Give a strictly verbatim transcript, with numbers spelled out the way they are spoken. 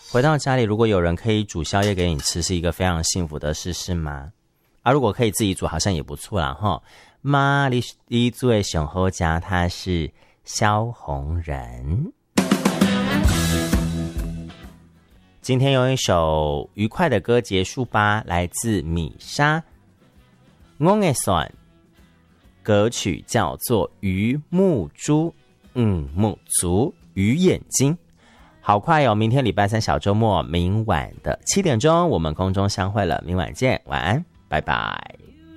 回到家里，如果有人可以煮宵夜给你吃，是一个非常幸福的事，是吗？啊，如果可以自己煮，好像也不错啦齁。妈，你你做的上好吃，他是萧红人。今天用一首愉快的歌结束吧，来自米莎。我的算歌曲叫做《鱼目珠》，嗯，目足鱼眼睛。好快哦，明天礼拜三小周末，明晚的七点钟，我们空中相会了。明晚见，晚安，拜拜。